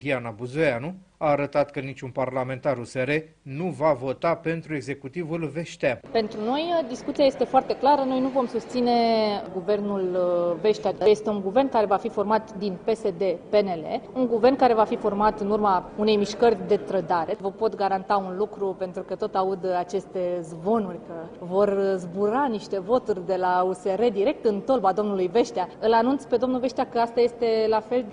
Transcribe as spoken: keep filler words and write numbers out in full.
Diana Buzoianu a arătat că niciun parlamentar U S R nu va vota pentru executivul Veștea. Pentru noi discuția este foarte clară, noi nu vom susține guvernul Veștea. Este un guvern care va fi format din P S D P N L, un guvern care va fi format în urma unei mișcări de trădare. Vă pot garanta un lucru, pentru că tot aud aceste zvonuri că vor zbura niște voturi de la U S R direct în tolba domnului Veștea. Îl anunț pe domnul Veștea că asta este la fel